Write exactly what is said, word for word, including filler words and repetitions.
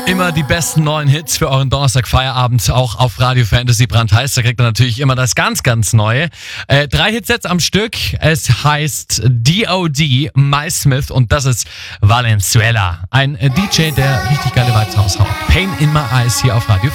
Immer die besten neuen Hits für euren Donnerstag-Feierabend, auch auf Radio Fantasy brandheiß. Da kriegt ihr natürlich immer das ganz, ganz Neue. Äh, drei Hits jetzt am Stück. Es heißt D O D, My Smith und das ist Valenzuela. Ein äh, D J, der richtig geile Vibes raushaut. Pain in My Eyes hier auf Radio